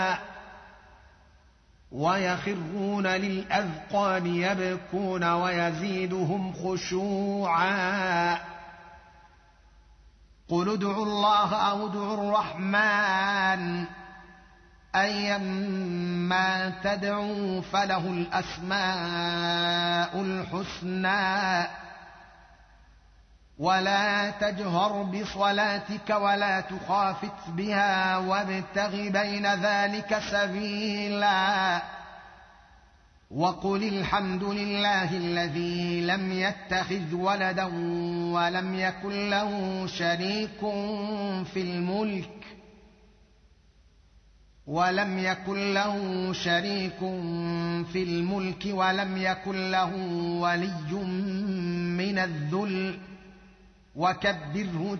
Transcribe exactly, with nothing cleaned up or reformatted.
ويخرون للأذقان يبكون ويزيدهم خشوعا. قل ادعوا الله أو ادعوا الرحمن أيما تدعوا فله الأسماء الحسنى. ولا تجهر بصلاتك ولا تخافت بها وابتغ بين ذلك سبيلا. وقل الحمد لله الذي لم يتخذ ولدا ولم يكن له شريك في الملك ولم يكن له شريك في الملك ولم يكن له ولي من الذل وكبره